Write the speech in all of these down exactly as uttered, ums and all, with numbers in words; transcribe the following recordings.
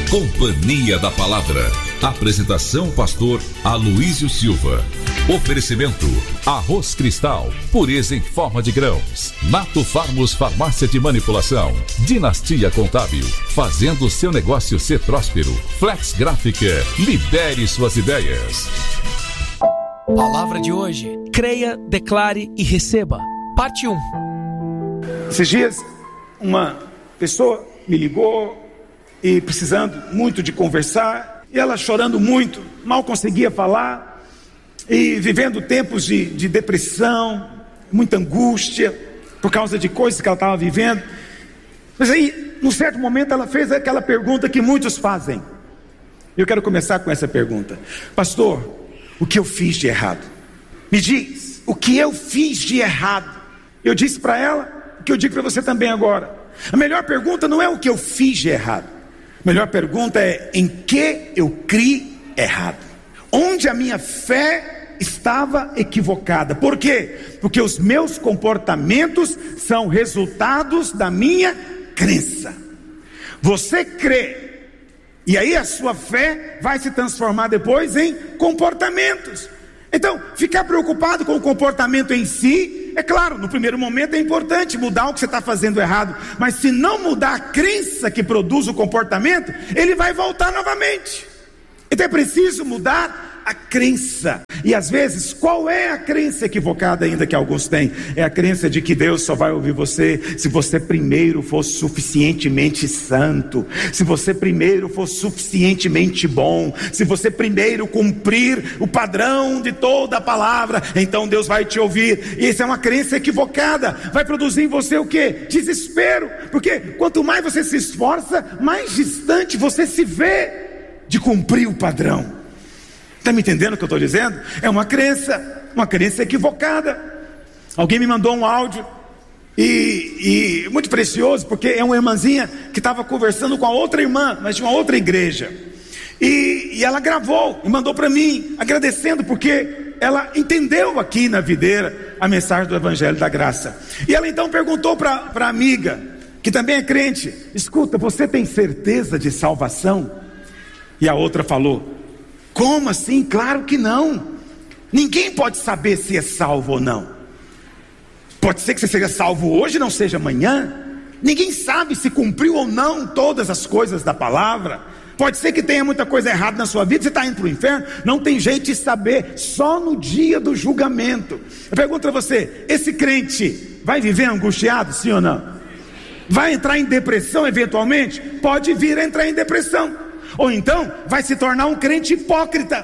Companhia da Palavra. Apresentação pastor Aloísio Silva. Oferecimento Arroz Cristal, pureza em forma de grãos. Nato Farmos Farmácia de Manipulação. Dinastia Contábil, fazendo seu negócio ser próspero. Flex Gráfica, lidere suas ideias. Palavra de hoje: creia, declare e receba. Parte um. Esses dias uma pessoa me ligou e precisando muito de conversar, e ela chorando muito, mal conseguia falar, e vivendo tempos de, de depressão, muita angústia, por causa de coisas que ela estava vivendo. Mas aí, num certo momento, ela fez aquela pergunta que muitos fazem. Eu quero começar com essa pergunta: pastor, o que eu fiz de errado? Me diz, o que eu fiz de errado? Eu disse para ela o que eu digo para você também agora. A melhor pergunta não é o que eu fiz de errado. A melhor pergunta é: em que eu criei errado? Onde a minha fé estava equivocada? Por quê? Porque os meus comportamentos são resultados da minha crença. Você crê, e aí a sua fé vai se transformar depois em comportamentos. Então, ficar preocupado com o comportamento em si, é claro, no primeiro momento é importante mudar o que você está fazendo errado, mas se não mudar a crença que produz o comportamento, ele vai voltar novamente. Então é preciso mudar a crença. E às vezes, qual é a crença equivocada ainda que alguns têm? É a crença de que Deus só vai ouvir você se você primeiro for suficientemente santo, se você primeiro for suficientemente bom, se você primeiro cumprir o padrão de toda a palavra, então Deus vai te ouvir. E isso é uma crença equivocada. Vai produzir em você o quê? Desespero. Porque quanto mais você se esforça, mais distante você se vê de cumprir o padrão. Está me entendendo o que eu estou dizendo? É uma crença, uma crença equivocada. Alguém me mandou um áudio e, e muito precioso, porque é uma irmãzinha que estava conversando com a outra irmã, mas de uma outra igreja, e, e ela gravou e mandou para mim, agradecendo, porque ela entendeu aqui na videira a mensagem do Evangelho da Graça. E ela então perguntou para a amiga, que também é crente: escuta, você tem certeza de salvação? E a outra falou: como assim? Claro que não. Ninguém pode saber se é salvo ou não. Pode ser que você seja salvo hoje e não seja amanhã. Ninguém sabe se cumpriu ou não todas as coisas da palavra. Pode ser que tenha muita coisa errada na sua vida, você está indo para o inferno. Não tem jeito de saber, só no dia do julgamento. Eu pergunto a você: esse crente vai viver angustiado, sim ou não? Vai entrar em depressão eventualmente? Pode vir a entrar em depressão. Ou então vai se tornar um crente hipócrita.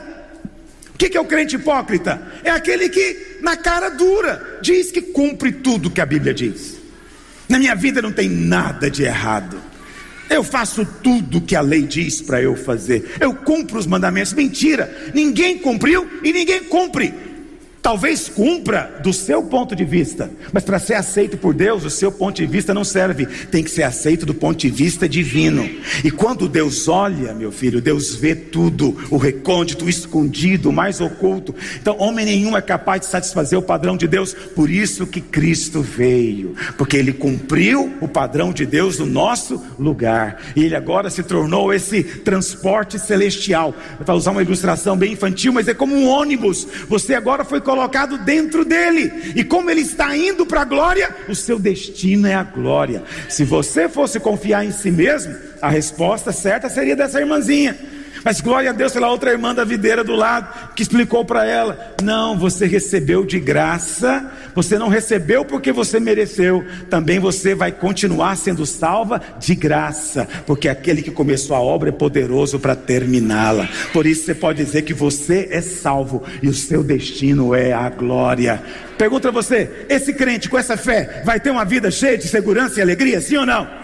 O que é o crente hipócrita? É aquele que na cara dura diz que cumpre tudo que a Bíblia diz. Na minha vida não tem nada de errado, eu faço tudo que a lei diz para eu fazer, eu cumpro os mandamentos. Mentira, ninguém cumpriu e ninguém cumpre. Talvez cumpra do seu ponto de vista, mas para ser aceito por Deus, o seu ponto de vista não serve. Tem que ser aceito do ponto de vista divino. E quando Deus olha, meu filho, Deus vê tudo, o recôndito, o escondido, o mais oculto. Então homem nenhum é capaz de satisfazer o padrão de Deus. Por isso que Cristo veio, porque Ele cumpriu o padrão de Deus no nosso lugar, e Ele agora se tornou esse transporte celestial. Para usar uma ilustração bem infantil, mas é como um ônibus. Você agora foi colocado colocado dentro dele, e como ele está indo para a glória, o seu destino é a glória. Se você fosse confiar em si mesmo, a resposta certa seria dessa irmãzinha. Mas glória a Deus pela outra irmã da videira do lado, que explicou para ela: não, você recebeu de graça, você não recebeu porque você mereceu, também você vai continuar sendo salva de graça, porque aquele que começou a obra é poderoso para terminá-la. Por isso você pode dizer que você é salvo e o seu destino é a glória. Pergunta a você: esse crente com essa fé vai ter uma vida cheia de segurança e alegria, sim ou não?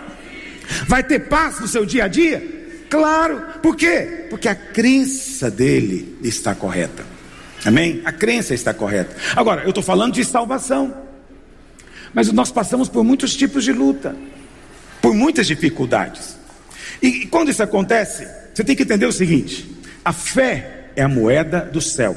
Vai ter paz no seu dia a dia? Claro. Por quê? Porque a crença dele está correta. Amém? A crença está correta. Agora, eu estou falando de salvação, mas nós passamos por muitos tipos de luta, por muitas dificuldades. E, e quando isso acontece, você tem que entender o seguinte: a fé é a moeda do céu.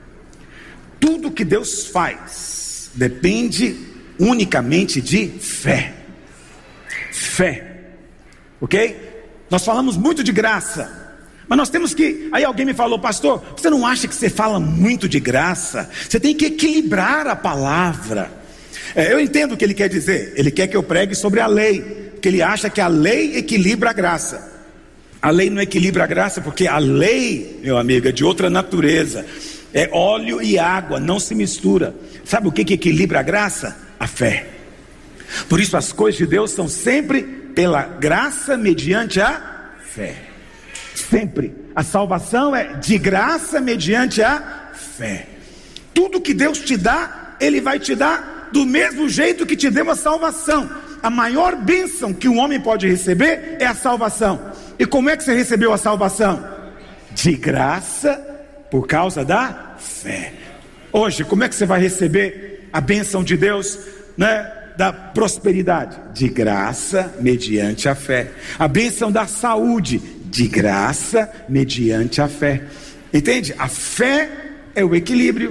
Tudo que Deus faz depende unicamente de fé. Fé. Ok? Nós falamos muito de graça, mas nós temos que... Aí alguém me falou: pastor, você não acha que você fala muito de graça? Você tem que equilibrar a palavra. É, eu entendo o que ele quer dizer. Ele quer que eu pregue sobre a lei, porque ele acha que a lei equilibra a graça. A lei não equilibra a graça, porque a lei, meu amigo, é de outra natureza. É óleo e água, não se mistura. Sabe o que que equilibra a graça? A fé. Por isso as coisas de Deus são sempre pela graça mediante a fé. Sempre. A salvação é de graça mediante a fé. Tudo que Deus te dá, Ele vai te dar do mesmo jeito que te deu a salvação. A maior bênção que um homem pode receber é a salvação. E como é que você recebeu a salvação? De graça, por causa da fé. Hoje, como é que você vai receber a bênção de Deus, né, da prosperidade? De graça, mediante a fé. A bênção da saúde, de graça, mediante a fé. Entende? A fé é o equilíbrio.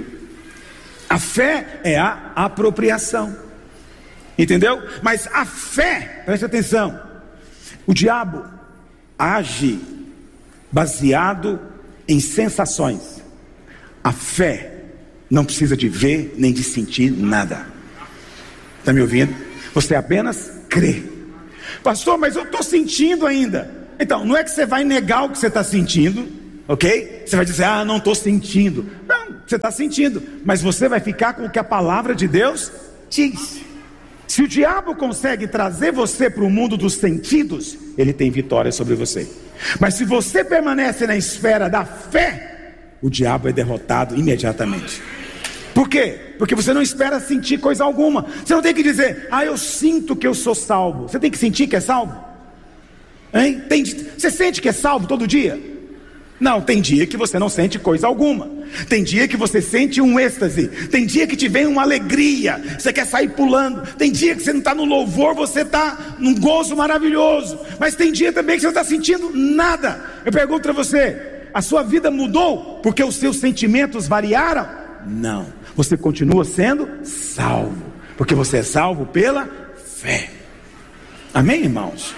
A fé é a apropriação. Entendeu? Mas a fé, preste atenção, o diabo age baseado em sensações. A fé não precisa de ver nem de sentir nada. Está me ouvindo? Você apenas crê. Pastor, mas eu estou sentindo ainda. Então, não é que você vai negar o que você está sentindo, ok? Você vai dizer: ah, não estou sentindo. Não, você está sentindo, mas você vai ficar com o que a palavra de Deus diz. Se o diabo consegue trazer você para o mundo dos sentidos, ele tem vitória sobre você. Mas se você permanece na esfera da fé, o diabo é derrotado imediatamente. Por quê? Porque você não espera sentir coisa alguma. Você não tem que dizer: ah, eu sinto que eu sou salvo. Você tem que sentir que é salvo? Hein? Tem, você sente que é salvo todo dia? Não, tem dia que você não sente coisa alguma. Tem dia que você sente um êxtase. Tem dia que te vem uma alegria, você quer sair pulando. Tem dia que você não está no louvor, você está num gozo maravilhoso. Mas tem dia também que você não está sentindo nada. Eu pergunto para você: a sua vida mudou porque os seus sentimentos variaram? Não, você continua sendo salvo, porque você é salvo pela fé. Amém, irmãos?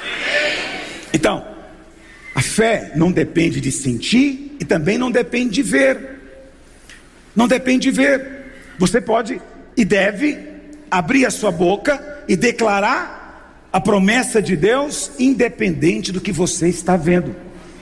Então, a fé não depende de sentir e também não depende de ver. Não depende de ver. Você pode e deve abrir a sua boca e declarar a promessa de Deus, independente do que você está vendo.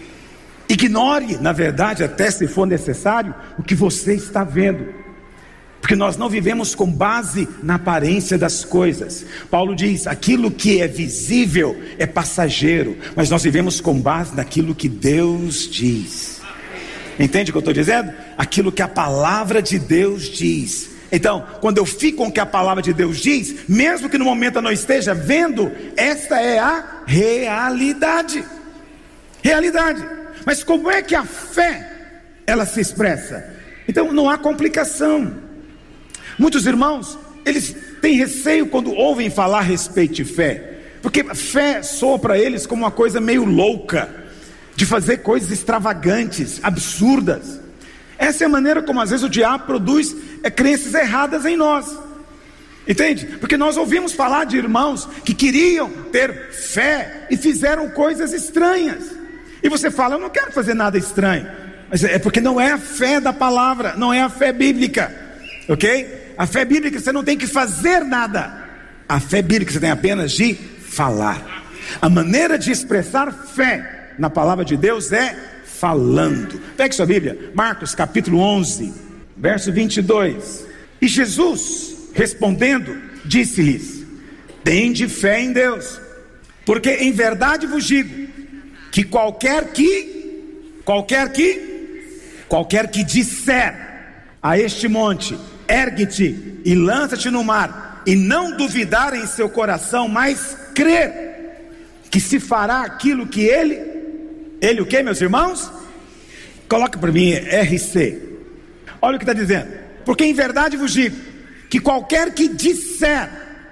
Ignore, na verdade, até se for necessário, o que você está vendo. Porque nós não vivemos com base na aparência das coisas. Paulo diz: aquilo que é visível é passageiro, mas nós vivemos com base naquilo que Deus diz. Entende o que eu estou dizendo? Aquilo que a palavra de Deus diz. Então, quando eu fico com o que a palavra de Deus diz, mesmo que no momento eu não esteja vendo, esta é a realidade. Realidade. Mas como é que a fé, ela se expressa? Então não há complicação. Muitos irmãos, eles têm receio quando ouvem falar a respeito de fé, porque fé soa para eles como uma coisa meio louca, de fazer coisas extravagantes, absurdas. Essa é a maneira como às vezes o diabo produz é, crenças erradas em nós. Entende? Porque nós ouvimos falar de irmãos que queriam ter fé e fizeram coisas estranhas. E você fala: eu não quero fazer nada estranho. Mas é porque não é a fé da palavra, não é a fé bíblica, ok? A fé bíblica você não tem que fazer nada. A fé bíblica você tem apenas de falar. A maneira de expressar fé na palavra de Deus é falando. Pegue sua Bíblia, Marcos capítulo onze, verso vinte e dois. E Jesus, respondendo, disse-lhes: tende fé em Deus, porque em verdade vos digo que qualquer que qualquer que qualquer que disser a este monte: ergue-te e lança-te no mar, e não duvidar em seu coração, mas crer que se fará aquilo que ele ele o que, meus irmãos? Coloca para mim R C. Olha o que está dizendo: porque em verdade vos digo que qualquer que disser,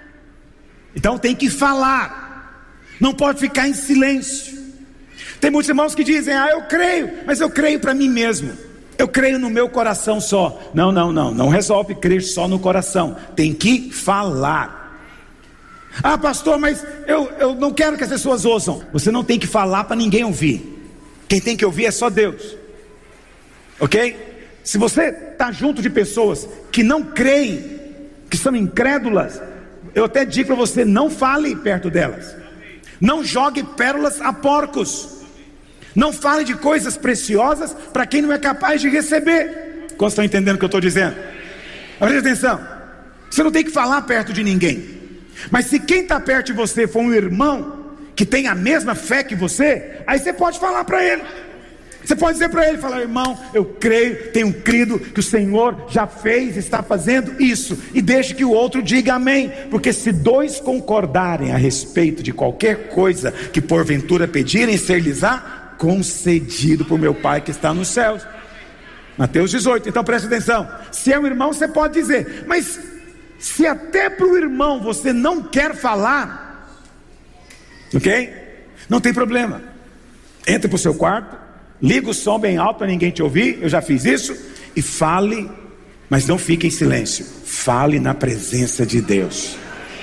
então tem que falar, não pode ficar em silêncio. Tem muitos irmãos que dizem: ah, eu creio, mas eu creio para mim mesmo, eu creio no meu coração só. Não, não, não, não resolve crer só no coração, tem que falar. Ah, pastor, mas eu, eu não quero que as pessoas ouçam. Você não tem que falar para ninguém ouvir. Quem tem que ouvir é só Deus. Ok? Se você está junto de pessoas que não creem, que são incrédulas, eu até digo para você, não fale perto delas. Não jogue pérolas a porcos. Não fale de coisas preciosas para quem não é capaz de receber. Como estão entendendo o que eu estou dizendo? Preste atenção. Você não tem que falar perto de ninguém. Mas se quem está perto de você for um irmão que tem a mesma fé que você, aí você pode falar para ele. Você pode dizer para ele, falar: irmão, eu creio, tenho crido que o Senhor já fez, está fazendo isso, e deixe que o outro diga amém, porque se dois concordarem a respeito de qualquer coisa que porventura pedirem, ser-lhes-á concedido por meu Pai que está nos céus. Mateus dezoito. Então preste atenção, se é um irmão você pode dizer, mas se até para o irmão você não quer falar, ok? Não tem problema, entra para o seu quarto, liga o som bem alto para ninguém te ouvir, eu já fiz isso, e fale, mas não fique em silêncio, fale na presença de Deus,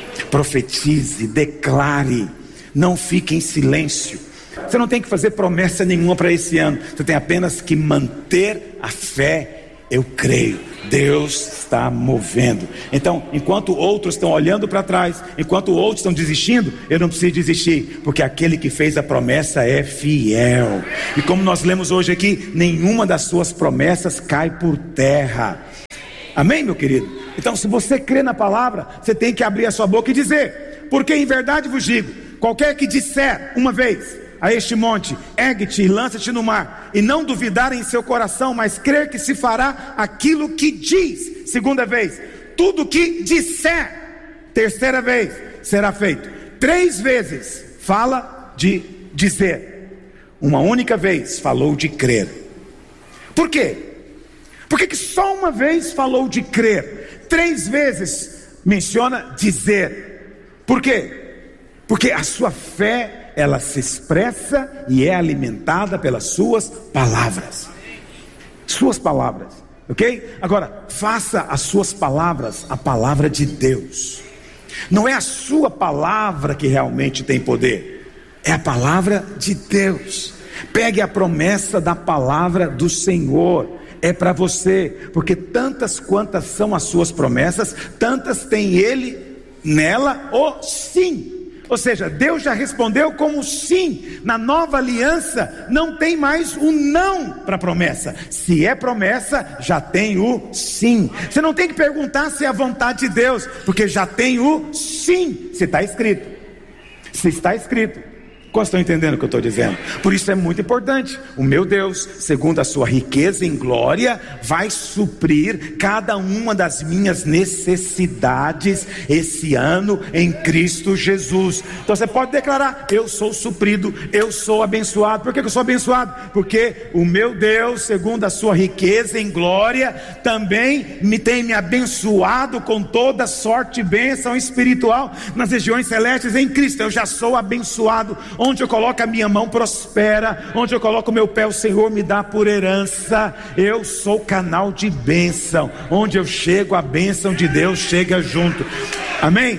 profetize, declare, não fique em silêncio. Você não tem que fazer promessa nenhuma para esse ano, você tem apenas que manter a fé. Eu creio, Deus está movendo. Então, enquanto outros estão olhando para trás, enquanto outros estão desistindo, eu não preciso desistir, porque aquele que fez a promessa é fiel. E como nós lemos hoje aqui, nenhuma das suas promessas cai por terra. Amém, meu querido? Então, se você crê na palavra, você tem que abrir a sua boca e dizer, porque em verdade vos digo, qualquer que disser uma vez a este monte, ergue-te e lança-te no mar, e não duvidar em seu coração, mas crer que se fará aquilo que diz, segunda vez, tudo que disser, terceira vez, será feito. Três vezes fala de dizer, uma única vez falou de crer. Por quê? Por que que só uma vez falou de crer? Três vezes menciona dizer. Por quê? Porque a sua fé, ela se expressa e é alimentada pelas suas palavras. Suas palavras, ok? Agora, faça as suas palavras a palavra de Deus. Não é a sua palavra que realmente tem poder, é a palavra de Deus. Pegue a promessa da palavra do Senhor, é para você, porque tantas quantas são as suas promessas, tantas tem Ele nela o sim. Ou seja, Deus já respondeu como sim. Na nova aliança não tem mais o não para promessa. Se é promessa, já tem o sim. Você não tem que perguntar se é a vontade de Deus, porque já tem o sim. Se está escrito. Se está escrito. Como estão entendendo o que eu estou dizendo? Por isso é muito importante. O meu Deus, segundo a sua riqueza em glória, vai suprir cada uma das minhas necessidades esse ano em Cristo Jesus. Então você pode declarar: eu sou suprido, eu sou abençoado. Por que eu sou abençoado? Porque o meu Deus, segundo a sua riqueza em glória, também me tem me abençoado com toda sorte de bênção espiritual nas regiões celestes em Cristo. Eu já sou abençoado. Onde eu coloco a minha mão prospera, onde eu coloco o meu pé o Senhor me dá por herança. Eu sou canal de bênção, onde eu chego a bênção de Deus chega junto. Amém?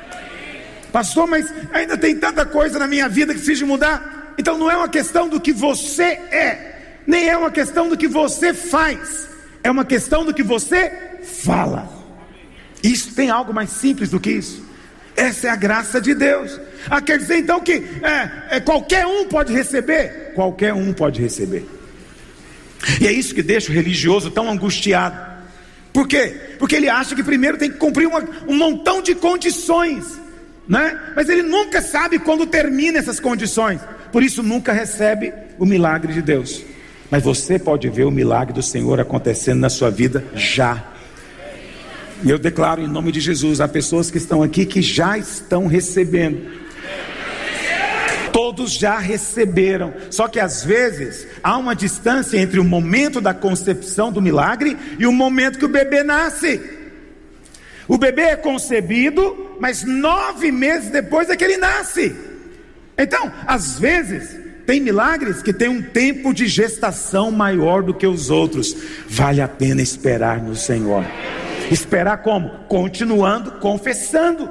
Pastor, mas ainda tem tanta coisa na minha vida que precisa mudar. Então não é uma questão do que você é, nem é uma questão do que você faz, é uma questão do que você fala. Isso tem algo mais simples do que isso. Essa é a graça de Deus. Ah, quer dizer então que é, é, qualquer um pode receber? Qualquer um pode receber. E é isso que deixa o religioso tão angustiado. Por quê? Porque ele acha que primeiro tem que cumprir uma, um montão de condições, né? Mas ele nunca sabe quando termina essas condições. Por isso nunca recebe o milagre de Deus. Mas você pode ver o milagre do Senhor acontecendo na sua vida já. E eu declaro em nome de Jesus, há pessoas que estão aqui que já estão recebendo. Todos já receberam. Só que às vezes há uma distância entre o momento da concepção do milagre e o momento que o bebê nasce. O bebê é concebido, mas nove meses depois é que ele nasce. Então, às vezes tem milagres que tem um tempo de gestação maior do que os outros. Vale a pena esperar no Senhor. Esperar como? Continuando, confessando.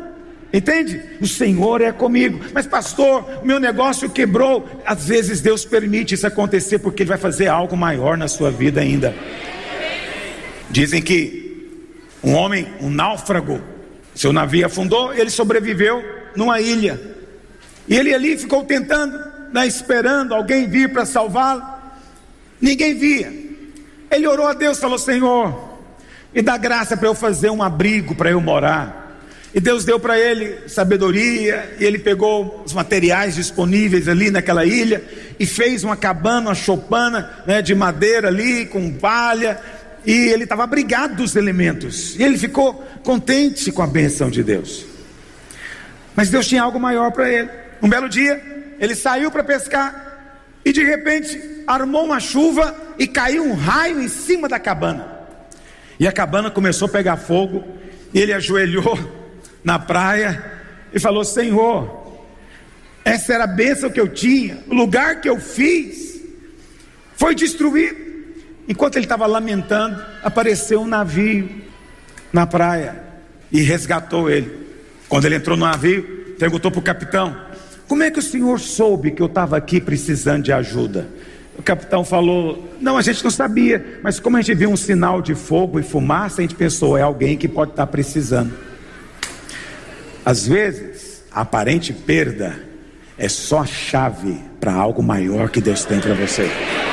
Entende? O Senhor é comigo. Mas pastor, o meu negócio quebrou. Às vezes Deus permite isso acontecer porque Ele vai fazer algo maior na sua vida ainda. Dizem que um homem, um náufrago, seu navio afundou, ele sobreviveu numa ilha. E ele ali ficou tentando, né, esperando alguém vir para salvá-lo. Ninguém via. Ele orou a Deus, falou: Senhor, me dá graça para eu fazer um abrigo para eu morar. E Deus deu para ele sabedoria, e ele pegou os materiais disponíveis ali naquela ilha, e fez uma cabana, uma choupana, né, de madeira ali, com palha, e ele estava abrigado dos elementos, e ele ficou contente com a benção de Deus. Mas Deus tinha algo maior para ele. Um belo dia, ele saiu para pescar, e de repente, armou uma chuva, e caiu um raio em cima da cabana, e a cabana começou a pegar fogo, e ele ajoelhou na praia e falou: Senhor, essa era a bênção que eu tinha, o lugar que eu fiz foi destruído. Enquanto ele estava lamentando, apareceu um navio na praia e resgatou ele. Quando ele entrou no navio, perguntou para o capitão: como é que o senhor soube que eu estava aqui precisando de ajuda? O capitão falou: não, a gente não sabia, mas como a gente viu um sinal de fogo e fumaça, a gente pensou: é alguém que pode estar precisando. Às vezes, a aparente perda é só a chave para algo maior que Deus tem para você.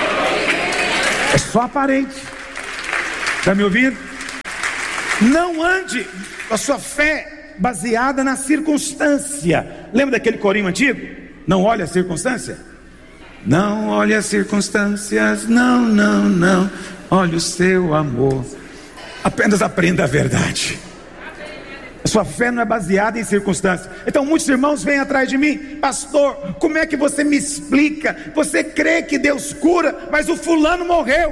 É só aparente. Está me ouvindo? Não ande com a sua fé baseada na circunstância. Lembra daquele corinho antigo? Não olhe a circunstância. Não olhe as circunstâncias, não, não, não. Olhe o seu amor. Apenas aprenda a verdade. A sua fé não é baseada em circunstâncias. Então muitos irmãos vêm atrás de mim: pastor, como é que você me explica? Você crê que Deus cura, mas o fulano morreu.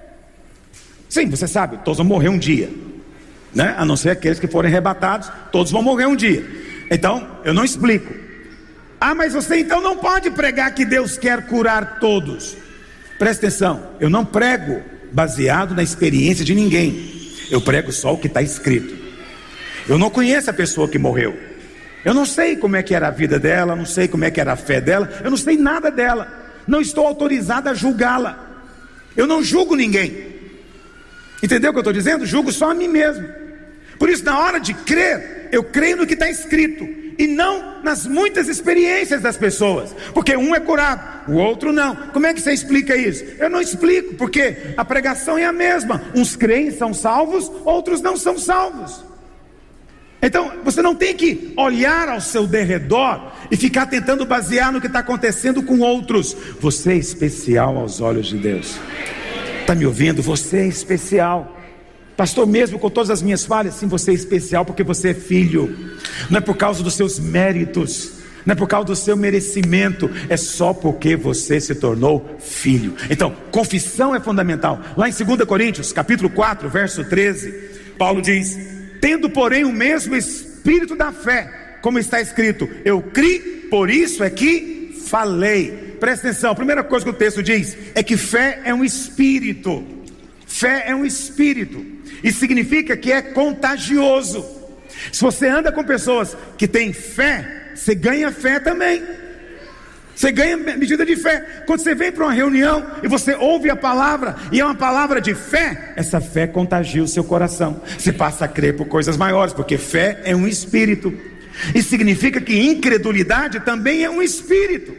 Sim, você sabe, todos vão morrer um dia, né? A não ser aqueles que forem arrebatados, todos vão morrer um dia. Então, eu não explico. Ah, mas você então não pode pregar que Deus quer curar todos. Presta atenção, eu não prego baseado na experiência de ninguém. Eu prego só o que está escrito. Eu não conheço a pessoa que morreu. Eu não sei como é que era a vida dela, não sei como é que era a fé dela, eu não sei nada dela. Não estou autorizado a julgá-la. Eu não julgo ninguém. Entendeu o que eu estou dizendo? Julgo só a mim mesmo. Por isso, na hora de crer, eu creio no que está escrito, e não nas muitas experiências das pessoas. Porque um é curado, o outro não. Como é que você explica isso? Eu não explico, porque a pregação é a mesma. Uns creem, são salvos, outros não são salvos. Então, você não tem que olhar ao seu derredor e ficar tentando basear no que está acontecendo com outros. Você é especial aos olhos de Deus. Está me ouvindo? Você é especial. Pastor, mesmo com todas as minhas falhas, sim, você é especial porque você é filho. Não é por causa dos seus méritos, não é por causa do seu merecimento, é só porque você se tornou filho. Então, confissão é fundamental. Lá em dois Coríntios, capítulo quatro, verso treze, Paulo diz: tendo porém o mesmo espírito da fé, como está escrito, eu criei, por isso é que falei. Presta atenção, a primeira coisa que o texto diz é que fé é um espírito. Fé é um espírito, e significa que é contagioso. Se você anda com pessoas que têm fé, você ganha fé também. Você ganha medida de fé. Quando você vem para uma reunião e você ouve a palavra, e é uma palavra de fé, essa fé contagia o seu coração. Você passa a crer por coisas maiores, porque fé é um espírito. E significa que incredulidade também é um espírito.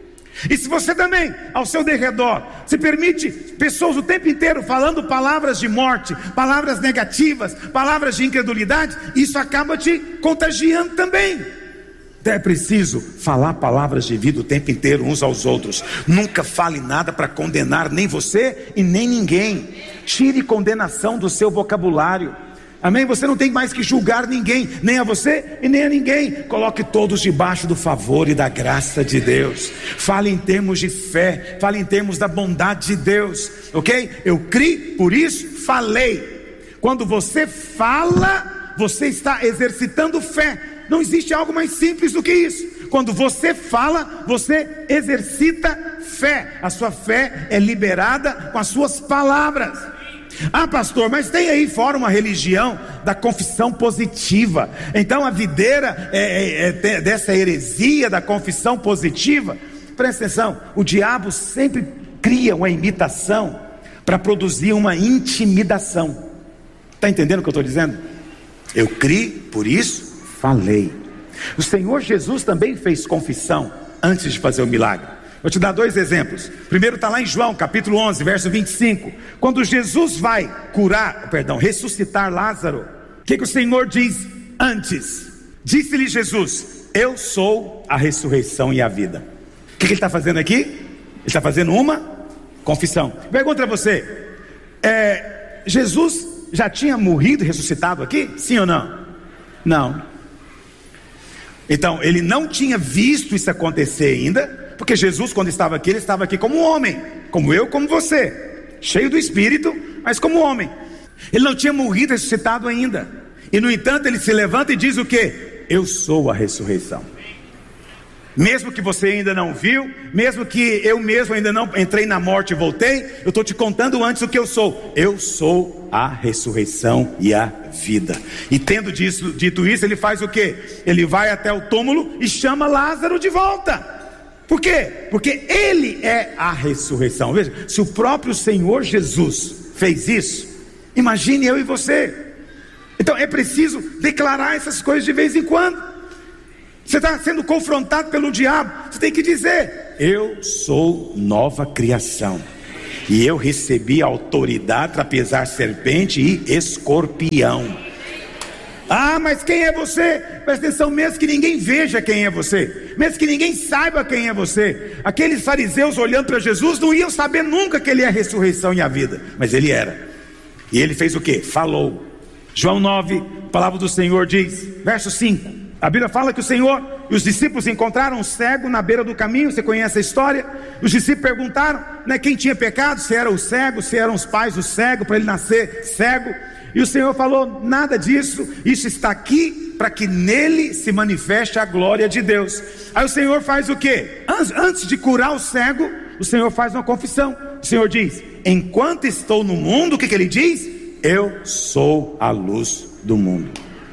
E se você também, ao seu derredor, se permite pessoas o tempo inteiro falando palavras de morte, palavras negativas, palavras de incredulidade, isso acaba te contagiando também. Então é preciso falar palavras de vida o tempo inteiro uns aos outros. Nunca fale nada para condenar nem você e nem ninguém. Tire condenação do seu vocabulário. Amém? Você não tem mais que julgar ninguém, nem a você e nem a ninguém. Coloque todos debaixo do favor e da graça de Deus. Fale em termos de fé, fale em termos da bondade de Deus, ok? Eu criei, por isso falei. Quando você fala, você está exercitando fé. Não existe algo mais simples do que isso. Quando você fala, você exercita fé. A sua fé é liberada com as suas palavras. Ah, pastor, mas tem aí fora uma religião da confissão positiva. Então a videira é, é, é dessa heresia da confissão positiva. Presta atenção, o diabo sempre cria uma imitação para produzir uma intimidação. Está entendendo o que eu estou dizendo? Eu criei, por isso falei. O Senhor Jesus também fez confissão antes de fazer o milagre. Vou te dar dois exemplos. Primeiro está lá em João capítulo onze, verso vinte e cinco. Quando Jesus vai curar, perdão, ressuscitar Lázaro, o que, que o Senhor diz antes? Disse-lhe Jesus: eu sou a ressurreição e a vida. O que, que ele está fazendo aqui? Ele está fazendo uma confissão. Pergunta a você, é, Jesus já tinha morrido e ressuscitado aqui? Sim ou não? Não. Então ele não tinha visto isso acontecer ainda, porque Jesus, quando estava aqui, ele estava aqui como um homem, como eu, como você, cheio do Espírito, mas como homem. Ele não tinha morrido e ressuscitado ainda. E no entanto ele se levanta e diz o quê? Eu sou a ressurreição. Mesmo que você ainda não viu, mesmo que eu mesmo ainda não entrei na morte e voltei, eu estou te contando antes o que eu sou. Eu sou a ressurreição e a vida. E tendo disso, dito isso, ele faz o quê? Ele vai até o túmulo e chama Lázaro de volta. Por quê? Porque ele é a ressurreição. Veja, se o próprio Senhor Jesus fez isso, imagine eu e você. Então é preciso declarar essas coisas de vez em quando. Você está sendo confrontado pelo diabo, você tem que dizer: eu sou nova criação, e eu recebi autoridade para pisar serpente e escorpião. Ah, mas quem é você? Presta atenção, mesmo que ninguém veja quem é você, mesmo que ninguém saiba quem é você, aqueles fariseus olhando para Jesus não iam saber nunca que ele é a ressurreição e a vida, mas ele era. E ele fez o que? Falou. João nove, a palavra do Senhor diz, verso cinco, a Bíblia fala que o Senhor e os discípulos encontraram um cego na beira do caminho. Você conhece a história? Os discípulos perguntaram, né, quem tinha pecado, se era o cego, se eram os pais do cego, para ele nascer cego. E o Senhor falou: nada disso, isso está aqui para que nele se manifeste a glória de Deus. Aí o Senhor faz o quê? Antes de curar o cego, o Senhor faz uma confissão. O Senhor diz: enquanto estou no mundo, o que, que ele diz? Eu sou a luz do mundo.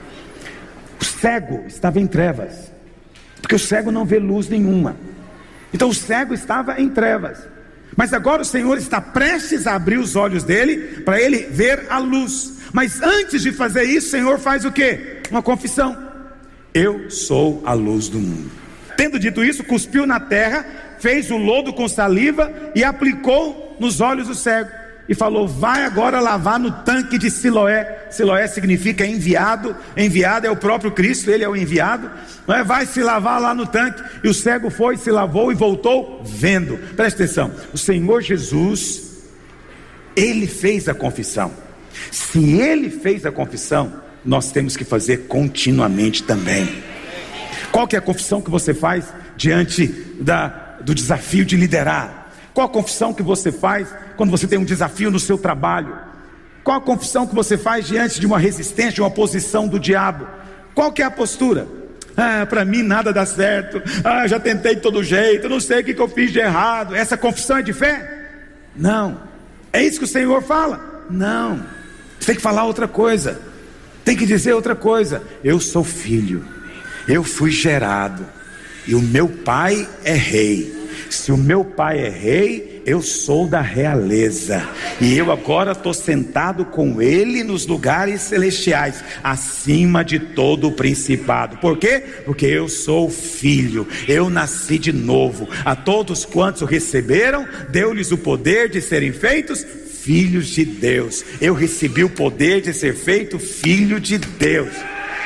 O cego estava em trevas, porque o cego não vê luz nenhuma. Então o cego estava em trevas, mas agora o Senhor está prestes a abrir os olhos dele, para ele ver a luz. Mas antes de fazer isso, o Senhor faz o quê? Uma confissão: eu sou a luz do mundo. Tendo dito isso, cuspiu na terra, fez o lodo com saliva e aplicou nos olhos do cego, e falou: vai agora lavar no tanque de Siloé. Siloé significa enviado. Enviado é o próprio Cristo, ele é o enviado, não é? Vai se lavar lá no tanque. E o cego foi, se lavou e voltou vendo. Presta atenção, o Senhor Jesus, ele fez a confissão. Se ele fez a confissão, nós temos que fazer continuamente também. Qual que é a confissão que você faz diante da, do desafio de liderar? Qual a confissão que você faz quando você tem um desafio no seu trabalho? Qual a confissão que você faz diante de uma resistência, de uma oposição do diabo? Qual que é a postura? Ah, para mim nada dá certo. Ah, já tentei de todo jeito, não sei o que, que eu fiz de errado. Essa confissão é de fé? Não. É isso que o Senhor fala? Não. Você tem que falar outra coisa. Tem que dizer outra coisa. Eu sou filho, eu fui gerado, e o meu pai é rei. Se o meu pai é rei, eu sou da realeza, e eu agora estou sentado com ele nos lugares celestiais, acima de todo o principado. Por quê? Porque eu sou filho, eu nasci de novo. A todos quantos o receberam, deu-lhes o poder de serem feitos filhos de Deus. Eu recebi o poder de ser feito filho de Deus.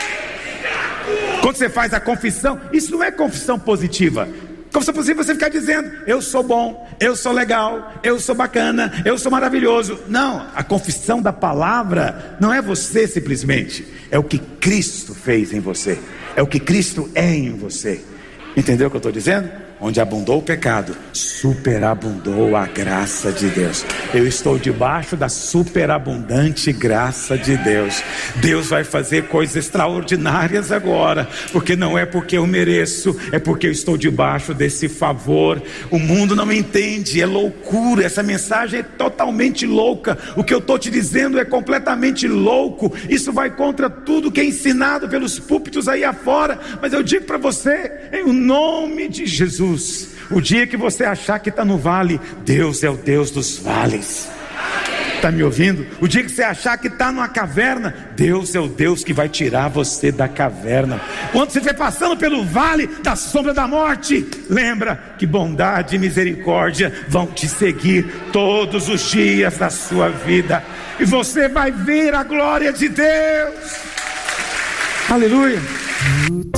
Quando você faz a confissão, isso não é confissão positiva. Confissão positiva é você ficar dizendo: eu sou bom, eu sou legal, eu sou bacana, eu sou maravilhoso. Não, a confissão da palavra não é você simplesmente, é o que Cristo fez em você, é o que Cristo é em você. Entendeu o que eu estou dizendo? Onde abundou o pecado, superabundou a graça de Deus. Eu estou debaixo da superabundante graça de Deus. Deus vai fazer coisas extraordinárias agora, porque não é porque eu mereço, é porque eu estou debaixo desse favor. O mundo não entende, é loucura, essa mensagem é totalmente louca. O que eu estou te dizendo é completamente louco. Isso vai contra tudo que é ensinado pelos púlpitos aí afora. Mas eu digo para você, em nome de Jesus, o dia que você achar que está no vale, Deus é o Deus dos vales. Está me ouvindo? O dia que você achar que está numa caverna, Deus é o Deus que vai tirar você da caverna. Quando você estiver passando pelo vale da sombra da morte, lembra que bondade e misericórdia vão te seguir todos os dias da sua vida, e você vai ver a glória de Deus. Aleluia.